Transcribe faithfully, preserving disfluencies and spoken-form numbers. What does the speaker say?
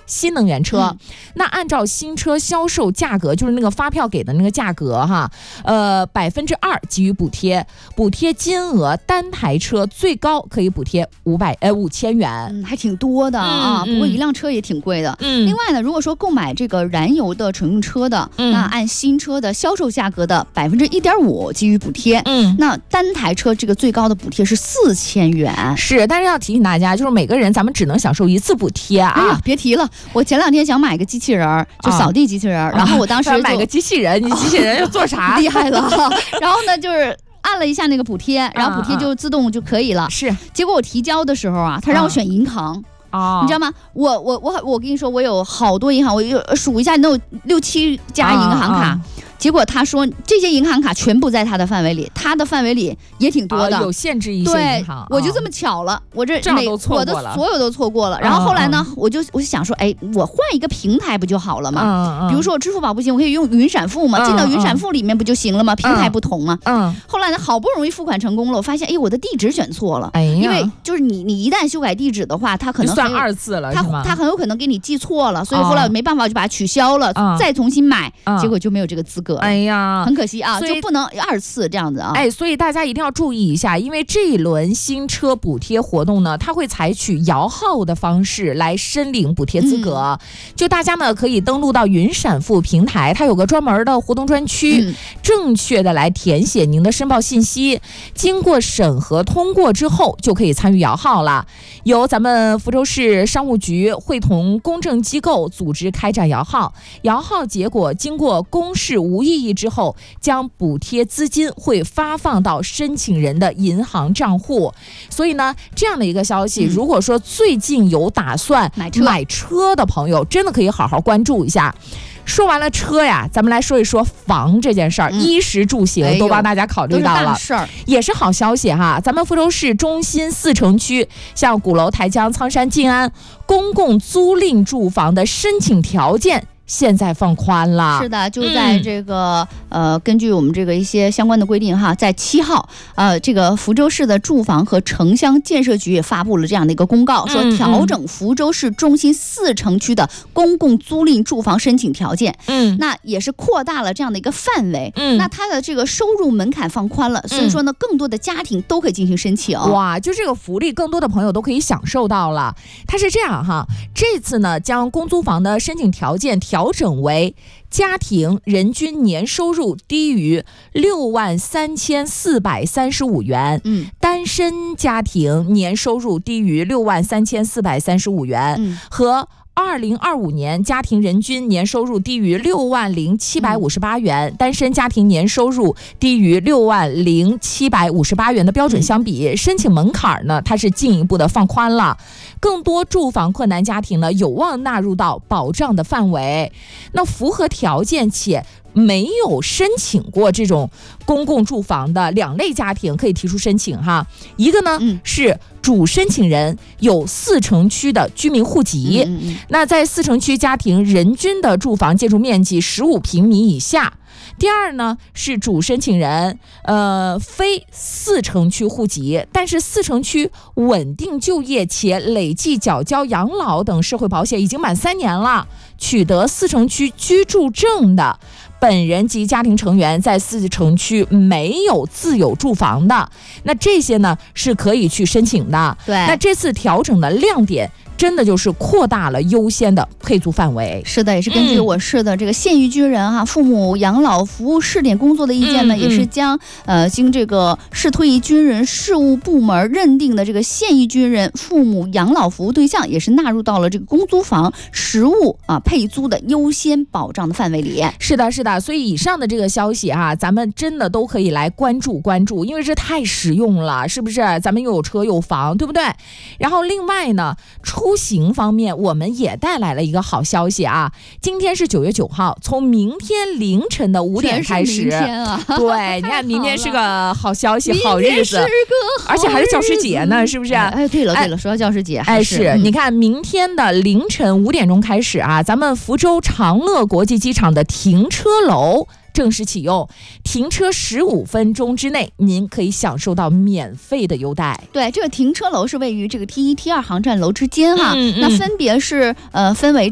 新能源车。嗯、那按照新车销售价格，就是那个发票给的那个价格哈，呃，百分之二给予补贴，补贴金额单台车最高可以补贴五百呃五千元， 嗯，还挺多的啊。嗯、不过一辆车也挺贵的。嗯，另外呢，如果说购买这个燃油的乘用车的，嗯、那按新车的销售价格的百分之一点五给予补贴。嗯，那单台车这个最高的补贴是四千元。 是，但是要提醒大家，就是每个人咱们只能享受一次补贴啊。 哎呀，别提了，我前两天想买个机器人，就扫地机器人，啊、然后我当时就、 啊、买个机器人，你机器人要做啥？ 厉害了。然后呢，就是按了一下那个补贴，然后补贴就自动就可以了。是、啊，结果我提交的时候啊，他让我选银行。哦、你知道吗？我我我我跟你说，我有好多银行，我有数一下，能有六七家银行卡。啊啊结果他说这些银行卡全部在他的范围里，他的范围里也挺多的， 啊、有限制一些银行。 对，我就这么巧了，我这每我的所有都错过了。然后后来呢，嗯、我就我就想说，哎，我换一个平台不就好了吗？嗯嗯、比如说我支付宝不行，我可以用云闪付嘛，嗯、进到云闪付里面不就行了吗？嗯、平台不同嘛。嗯。后来呢，好不容易付款成功了，我发现，哎，我的地址选错了。哎呀。因为就是你你一旦修改地址的话，他可能算二次了， 他他很有可能给你记错了，所以后来我没办法，我就把它取消了，嗯、再重新买，嗯、结果就没有这个资格。 哎呀。 很可惜啊，就不能二次这样子啊！ 哎，所以大家一定要注意一下，因为这一轮新车补贴活动呢，它会采取摇号的方式来申领补贴资格。嗯、就大家呢可以登录到云闪付平台，它有个专门的活动专区，嗯、正确的来填写您的申报信息，经过审核通过之后，就可以参与摇号了。由咱们福州市商务局会同公证机构组织开展摇号，摇号结果经过公示无异议之后，将补贴资金会发放到申请人的银行账户。所以呢，这样的一个消息，嗯、如果说最近有打算买车买车的朋友，真的可以好好关注一下。说完了车呀，咱们来说一说房这件事儿，嗯、衣食住行都帮大家考虑到了， 哎、 也是好消息哈。咱们福州市中心四城区，像鼓楼、台江、苍山、静安，公共租赁住房的申请条件现在放宽了。 是的，就在这个、嗯、呃，根据我们这个一些相关的规定哈，在七号，呃，这个福州市的住房和城乡建设局也发布了这样的一个公告，说调整福州市中心四城区的公共租赁住房申请条件。嗯，那也是扩大了这样的一个范围。嗯，那它的这个收入门槛放宽了，所以说呢，更多的家庭都可以进行申请。 哇，就这个福利，更多的朋友都可以享受到了。它是这样哈，这次呢，将公租房的申请条件调整为家庭人均年收入低于六万三千四百三十五元，嗯，单身家庭年收入低于六万三千四百三十五元，嗯、和二零二五年家庭人均年收入低于六万零七百五十八元，嗯、单身家庭年收入低于六万零七百五十八元的标准相比，嗯、申请门槛呢，它是进一步的放宽了，更多住房困难家庭呢，有望纳入到保障的范围。那符合条件且没有申请过这种公共住房的两类家庭可以提出申请哈。一个呢、嗯、是主申请人有四城区的居民户籍，嗯嗯那在四城区家庭人均的住房建筑面积十五平米以下。第二呢是主申请人呃非四城区户籍，但是四城区稳定就业且累计缴交养老等社会保险已经满三年了，取得四城区居住证的本人及家庭成员在四城区没有自有住房的，那这些呢是可以去申请的。对，那这次调整的亮点真的就是扩大了优先的配租范围。 是的，也是根据我市的这个现役军人哈、啊、父母养老服务试点工作的意见呢，嗯嗯、也是将呃经这个市退役军人事务部门认定的这个现役军人父母养老服务对象，也是纳入到了这个公租房实物啊配租的优先保障的范围里。 是的，是的，所以以上的这个消息哈、啊，咱们真的都可以来关注关注，因为这太实用了，是不是？咱们又有车有房，对不对？然后另外呢，出行方面我们也带来了一个好消息啊！今天是九月九号，从明天凌晨的五点开始， 啊、 对，你看明天是个好消息，好日子， 是个好而且还是教师节呢，是不是？ 哎，对了对了，说到教师节， 哎是，嗯、你看明天的凌晨五点钟开始啊，咱们福州长乐国际机场的停车楼正式启用，停车十五分钟之内，您可以享受到免费的优待。 对，这个停车楼是位于这个 T 一、T 二航站楼之间哈，嗯嗯、那分别是呃分为。